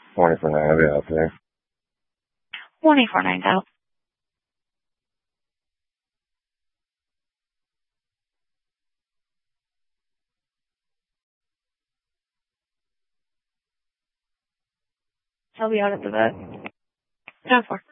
Morning for 9, I'll be out there. Morning for 9 out. I'll be out at the vet. 10-4.